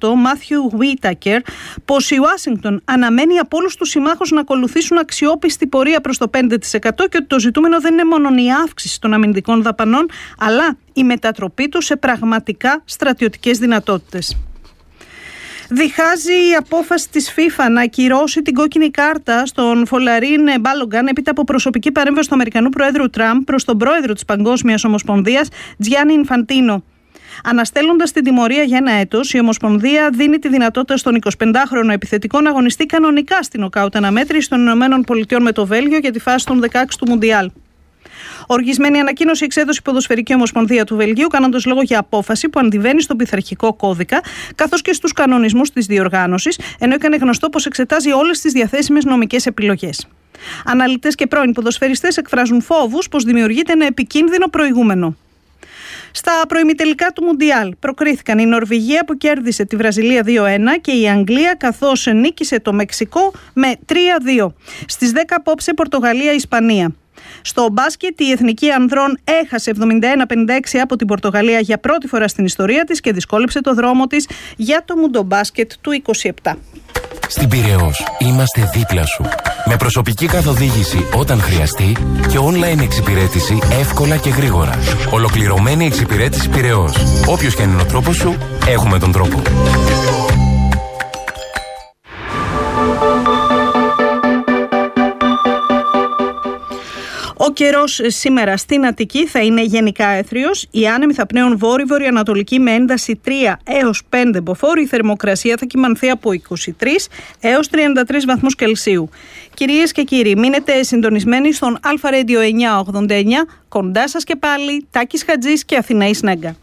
ΝΑΤΟ, Μάθιου Βίτακερ, πως η Ουάσιγκτον αναμένει από όλους τους συμμάχους να ακολουθήσουν αξιόπιστη πορεία προς το 5% και ότι το ζητούμενο δεν είναι μόνο η αύξηση των αμυντικών δαπανών, αλλά η μετατροπή του σε πραγματικά στρατιωτικές δυνατότητες. Διχάζει η απόφαση της FIFA να ακυρώσει την κόκκινη κάρτα στον Φολαρίν Μπάλογκαν έπειτα από προσωπική παρέμβαση του Αμερικανού Προέδρου Τραμπ προς τον πρόεδρο της Παγκόσμιας Ομοσπονδίας, Τζιάννι Ινφαντίνο. Αναστέλλοντας την τιμωρία για 1 έτος, η Ομοσπονδία δίνει τη δυνατότητα στον 25χρονο επιθετικό να αγωνιστεί κανονικά στην νοκάουτ αναμέτρηση των ΗΠΑ με το Βέλγιο για τη φάση των 16 του Μουντιάλ. Οργισμένη ανακοίνωση εξέδωσε η Ποδοσφαιρική Ομοσπονδία του Βελγίου, κάνοντας λόγο για απόφαση που αντιβαίνει στον πειθαρχικό κώδικα καθώς και στους κανονισμούς της διοργάνωσης, ενώ έκανε γνωστό πως εξετάζει όλες τις διαθέσιμες νομικές επιλογές. Αναλυτές και πρώην ποδοσφαιριστές εκφράζουν φόβους πως δημιουργείται ένα επικίνδυνο προηγούμενο. Στα προημιτελικά του Μουντιάλ προκρίθηκαν η Νορβηγία που κέρδισε τη Βραζιλία 2-1 και η Αγγλία καθώς νίκησε το Μεξικό με 3-2. Στις 10 απόψε Πορτογαλία-Ισπανία. Στο μπάσκετ η Εθνική Ανδρών έχασε 71-56 από την Πορτογαλία για πρώτη φορά στην ιστορία της και δυσκόλεψε το δρόμο της για το μουντομπάσκετ του 27. Στην Πειραιώς είμαστε δίπλα σου. Με προσωπική καθοδήγηση όταν χρειαστεί και online εξυπηρέτηση εύκολα και γρήγορα. Ολοκληρωμένη εξυπηρέτηση Πειραιώς. Όποιος και είναι ο τρόπος σου, έχουμε τον τρόπο. Ο καιρός σήμερα στην Αττική θα είναι γενικά έθριος. Οι άνεμοι θα πνέουν βόρειο-βορειοανατολική με ένταση 3 έως 5 μποφόρ. Η θερμοκρασία θα κυμανθεί από 23 έως 33 βαθμούς Κελσίου. Κυρίες και κύριοι, μείνετε συντονισμένοι στον Αλφα Radio 989. Κοντά σας και πάλι Τάκης Χατζής και Αθηναής Νέγκα.